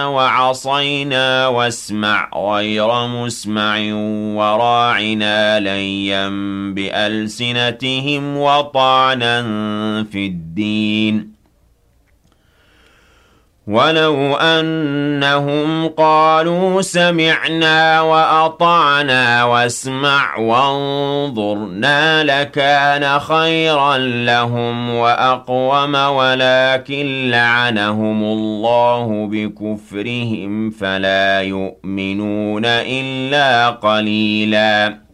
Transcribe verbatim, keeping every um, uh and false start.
وعصينا واسمع غير مسمع وراعنا ليا بألسنتهم وطعنا في الدين ولو أنهم قالوا سمعنا وأطعنا واسمع وانظرنا لكان خيرا لهم وأقوم ولكن لعنهم الله بكفرهم فلا يؤمنون إلا قليلا